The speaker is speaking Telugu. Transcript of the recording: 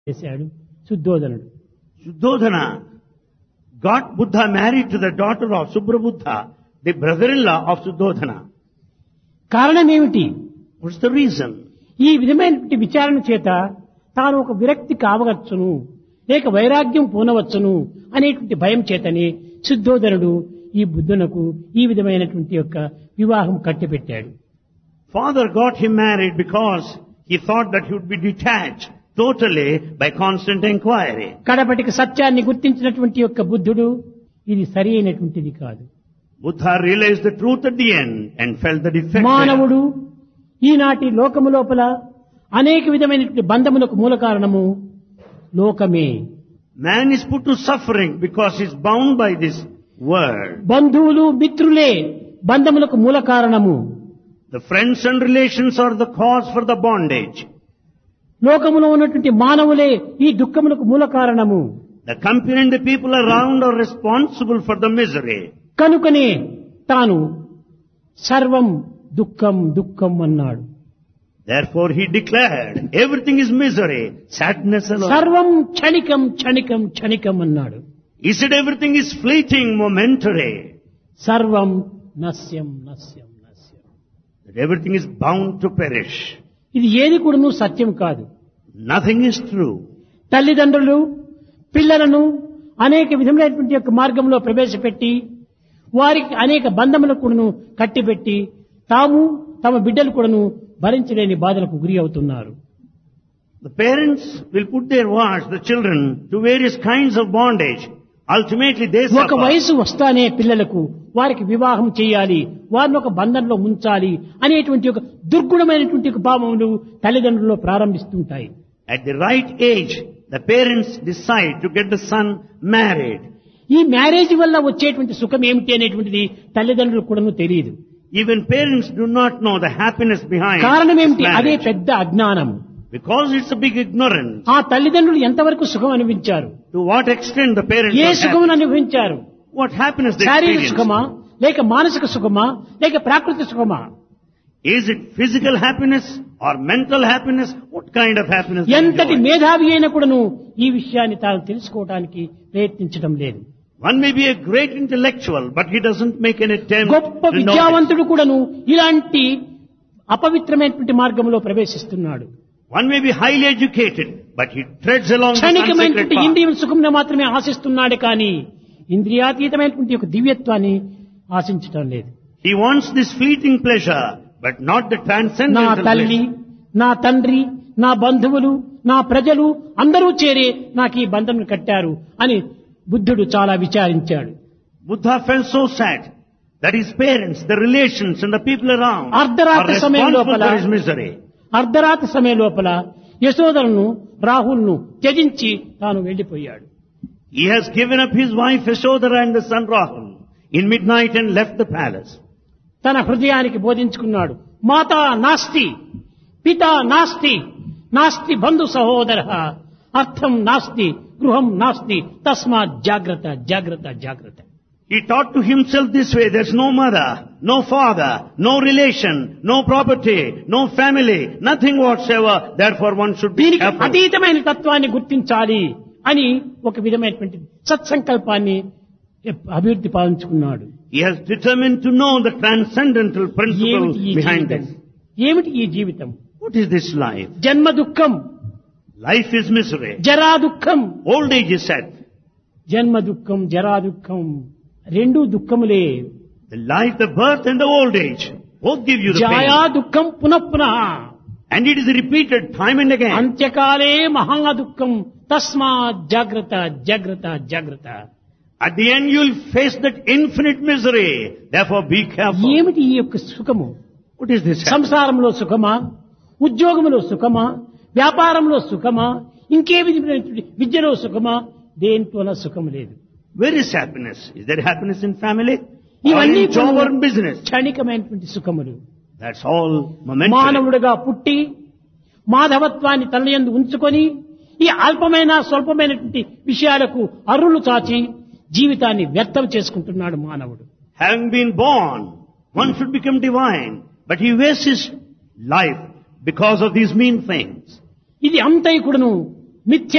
చేశాడు శుద్ధోదనుడు. Suddhodana got Buddha married to the daughter of Subrabuddha, the brother-in-law of Suddhodana. కారణం ఏమిటి? What's the reason? ఈ విధమైనటువంటి విచారణ చేత తాను ఒక విరక్తి కావవచ్చును లేక వైరాగ్యం పూనవచ్చును అనేటువంటి భయం చేతనే శుద్ధోదనుడు ఈ బుద్ధునకు ఈ విధమైనటువంటి యొక్క వివాహం కట్టిపెట్టాడు. Father got him married because he thought that he would be detached totally by constant inquiry. కడపటికి సత్యాన్ని గుర్తించినటువంటి యొక్క బుద్ధుడు ఇది సరి అయినటువంటిది కాదు. Buddha realized the truth at the end and felt the defect. మానవుడు ఈనాటి లోకము లోపల అనేక విధమైనటువంటి బంధములకు మూల కారణము లోకమే. Man is put to suffering because he is bound by this world. బంధువులు మిత్రులే బంధములకు మూల కారణము. The friends and relations are the cause for the bondage. లోకములో ఉన్నటువంటి మానవులే ఈ దుఃఖములకు మూల కారణము. The company and the people around are responsible for the misery. కనుకనే తాను సర్వం దుఃఖం దుఃఖం అన్నాడు. Therefore he declared, everything is misery, sadness alone. సర్వం క్షణికం క్షణికం క్షణికం అన్నాడు. He said everything is fleeting, momentary. సర్వం నశ్యం నశ్యం నశ్యం. That everything is bound to perish. ఇది ఏది కూడాను సత్యం కాదు. Nothing is true. తల్లిదండ్రులు పిల్లలను అనేక విధములైనటువంటి యొక్క మార్గంలో ప్రవేశపెట్టి వారికి అనేక బంధములకు కూడాను కట్టిపెట్టి తాము తమ బిడ్డలు కూడాను భరించలేని బాధలకు గురి అవుతున్నారు. The parents will put their wards, the children, to various kinds of bondage. Ultimately they ఒక suffer. వయసు వస్తానే పిల్లలకు వారికి వివాహం చేయాలి, వారిని ఒక బంధంలో ఉంచాలి అనేటువంటి ఒక దుర్గుణమైనటువంటి ఒక భావములు తల్లిదండ్రుల్లో ప్రారంభిస్తుంటాయి. At the right age, the parents decide to get the son married. ఈ మ్యారేజ్ వల్ల వచ్చేటువంటి సుఖం ఏమిటి అనేటువంటిది తల్లిదండ్రులకు కూడాను తెలియదు. Even parents do not know the happiness behind కారణం ఏమిటి? this అదే marriage. పెద్ద అజ్ఞానం. Because it's a big ignorance. ఆ తల్లిదండ్రులు ఎంతవరకు సుఖం అనుభవించారు, To what extent the parents A are సుఖం happy. అనుభవించారు? What happiness they శారీరక experience. సుఖమా లేక మానసిక సుఖమా లేక ప్రాకృతిక సుఖమా? Is it physical happiness or mental happiness? What kind of happiness they ఎంతటి enjoy? మేధావి అయినా కూడాను ఈ విషయాన్ని తాను తెలుసుకోవడానికి ప్రయత్నించడం లేదు. One may be a great intellectual, but he doesn't make an attempt గొప్ప to know. విద్యావంతుడు కూడాను ఇలాంటి అపవిత్రమైనటువంటి మార్గంలో ప్రవేశిస్తున్నాడు. One may be highly educated, but he treads along the unsacred క్షణికమైనటువంటి path. ఇంద్రియ సుఖంను మాత్రమే ఆశిస్తున్నాడు కానీ ఇంద్రియాతీతమైనటువంటి ఒక దివ్యత్వాన్ని ఆశించటం లేదు. He wants this fleeting pleasure, but not the నా transcendental తల్లి, pleasure. నా తండ్రి, నా బంధువులు, నా ప్రజలు అందరూ చేరి నాకు ఈ బంధం కట్టారు అని బుద్ధుడు చాలా విచారించాడు. Buddha felt so sad that his parents, the relations and the people around are అర్ధరాత్రి సమయం responsible లోపల for his misery. అర్ధరాత్రి సమయం లోపల యశోదరను రాహుల్ను త్యజించి తాను వెళ్లిపోయాడు. He has given up his wife Yashodhara and the son Rahul in midnight and left the palace. తన హృదయానికి బోధించుకున్నాడు, మాతా నాస్తి, పితా నాస్తి, నాస్తి బంధు సహోదర, అర్థం నాస్తి, గృహం నాస్తి, తస్మాత్ జాగ్రత్త జాగ్రత్త జాగ్రత్త. He taught to himself this way, there's no mother, no father, no relation, no property, no family, nothing whatsoever, therefore one should be దీనికి careful. అతీతమైన తత్వాన్ని గుర్తించాలి అని ఒక విధమైనటువంటి సత్సంకల్పాన్ని అభివృద్ధి పాలించుకున్నాడు. He has determined to know the transcendental principle ఏమిటి ఈ behind జీవితం? this. ఏమిటి ఈ జీవితం? What is this life? జన్మ దుఃఖం, Life is misery. జరా దుఃఖం. Old age is sad. జన్మ దుఃఖం, జరా దుఃఖం రెండు దుఃఖములే. The life, the birth and the old age, both give you the జాయా pain. దుఃఖం పునః పునః, And it is repeated time and again. అంత్యకాలే మహా దుఃఖం, తస్మాత్ జాగ్రత్త జాగ్రత్త జాగ్రత్త. At the end you will face that infinite misery. Therefore be careful. ఏమిటి ఈ యొక్క సుఖము? What is this? సంసారంలో సుఖమా, ఉద్యోగంలో సుఖమా, వ్యాపారంలో సుఖమా, ఇంకే విధమైనటువంటి విద్యలో సుఖమా, దేంట్లోన సుఖం లేదు. Where is happiness? Is there happiness in family? Or ఇవన్నీ in job or in business? క్షణికమైనటువంటి సుఖములు. That's all momentary. మానవుడిగా పుట్టి మాధవత్వాన్ని తనయందు ఉంచుకొని ఈ అల్పమైన స్వల్పమైనటువంటి విషయాలకు అరులు చాచి జీవితాన్ని వ్యర్థం చేసుకుంటున్నాడు మానవుడు. Having been born, one should become divine. But he wastes his life because of these mean things. ఇది అంతైకుడును మిథ్య